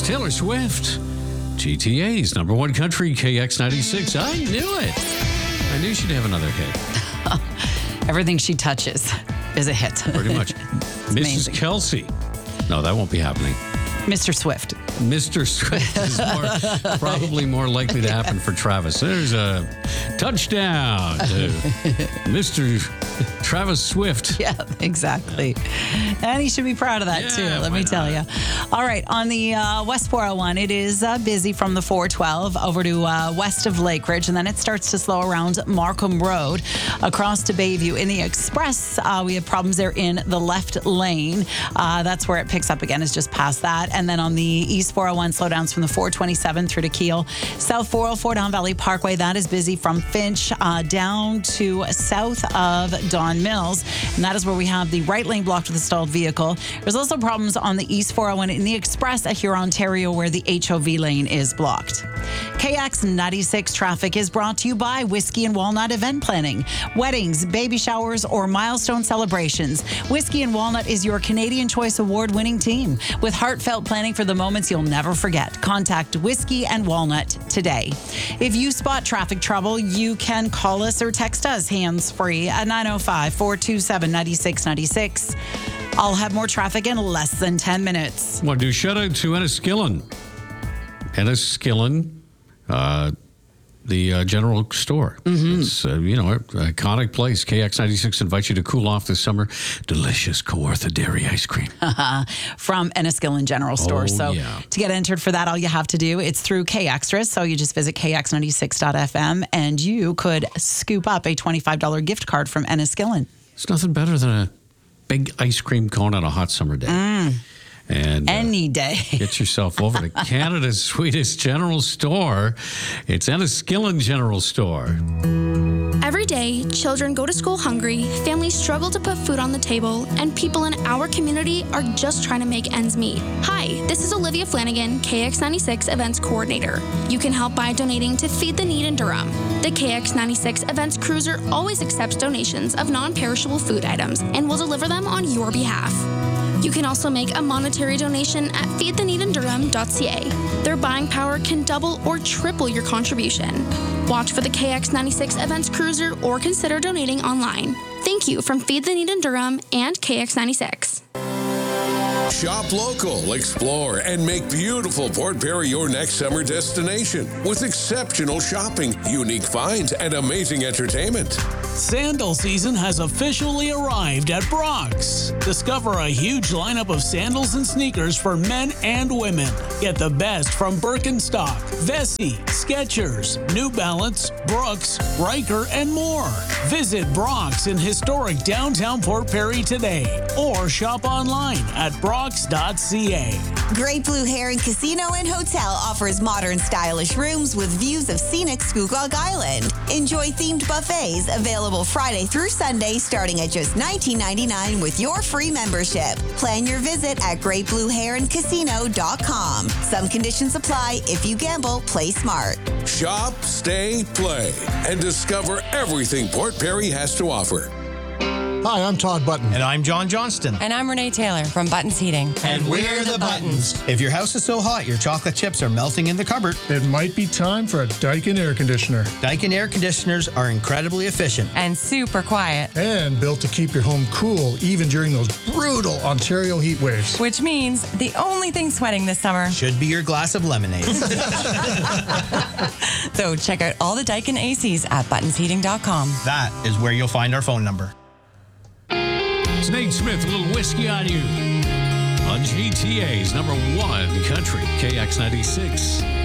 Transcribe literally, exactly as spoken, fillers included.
It's Taylor Swift. G T A's number one country, K X ninety-six. I knew it. I knew she'd have another hit. Everything she touches is a hit. Pretty much. Missus amazing. Kelsey. No, that won't be happening. Mister Swift. Mister Swift is more, probably more likely to happen for Travis. There's a touchdown to Mister Travis Swift. Yeah, exactly. And he should be proud of that, Yeah, too, let why me tell not? you. All right, on the uh, West four oh one, it is uh, busy from the four twelve over to uh, west of Lake Ridge, and then it starts to slow around Markham Road across to Bayview. In the Express, uh, we have problems there in the left lane. Uh, that's where it picks up again, is just past that. And then on the East four oh one, slowdowns from the four twenty-seven through to Kiel. South four oh four Don Valley Parkway, that is busy from Finch uh, down to south of Don Mills. And that is where we have the right lane blocked with a stalled vehicle. There's also problems on the East four oh one in the Express at Huron, Ontario, where the H O V lane is blocked. K X ninety-six traffic is brought to you by Whiskey and Walnut Event Planning. Weddings, baby showers, or milestone celebrations. Whiskey and Walnut is your Canadian Choice Award-winning team with heartfelt planning for the moments you'll never forget. Contact Whiskey and Walnut today. If you spot traffic trouble, you can call us or text us hands-free at nine oh five, four two seven, nine six nine six. I'll have more traffic in less than ten minutes. Want to do shout out to Enniskillen. Enniskillen, uh, the uh, general store. Mm-hmm. It's, uh, you know, an iconic place. K X ninety-six invites you to cool off this summer. Delicious Kawartha dairy ice cream. From Enniskillen General Store. Oh, so yeah. to get entered for that, all you have to do, it's through K Extras. So you just visit K X ninety-six dot F M and you could scoop up a twenty-five dollars gift card from Enniskillen. It's nothing better than a big ice cream cone on a hot summer day. Mm. And uh, Any day. get yourself over to Canada's sweetest general store. It's Enniskillen General Store. Every day, children go to school hungry, families struggle to put food on the table, and people in our community are just trying to make ends meet. Hi, this is Olivia Flanagan, K X ninety-six Events Coordinator. You can help by donating to Feed the Need in Durham. The K X ninety-six Events Cruiser always accepts donations of non-perishable food items and will deliver them on your behalf. You can also make a monetary donation at feed the need in durham dot c a. Their buying power can double or triple your contribution. Watch for the K X ninety-six Events Cruiser or consider donating online. Thank you from Feed the Need in Durham and K X ninety-six. Shop local, explore, and make beautiful Port Perry your next summer destination with exceptional shopping, unique finds, and amazing entertainment. Sandal season has officially arrived at Brock's. Discover a huge lineup of sandals and sneakers for men and women. Get the best from Birkenstock, Vessi, Skechers, New Balance, Brooks, Riker, and more. Visit Brock's in historic downtown Port Perry today or shop online at brocks dot c a. Great Blue Heron Casino and Hotel offers modern, stylish rooms with views of scenic Scugog Island. Enjoy themed buffets available Friday through Sunday starting at just nineteen ninety-nine with your free membership. Plan your visit at great blue heron casino dot com. Some conditions apply. If you gamble, play smart. Shop, stay, play, and discover everything Port Perry has to offer. Hi, I'm Todd Button. And I'm John Johnston. And I'm Renee Taylor from Buttons Heating. And we're the Buttons. If your house is so hot your chocolate chips are melting in the cupboard, It might be time for a Daikin air conditioner. Daikin air conditioners are incredibly efficient. And super quiet. And built to keep your home cool even during those brutal Ontario heat waves. Which means the only thing sweating this summer Should be your glass of lemonade. So check out all the Daikin A Cs at buttons heating dot com. That is where you'll find our phone number. It's Nate Smith, a little whiskey on you. On G T A's number one country, K X ninety-six.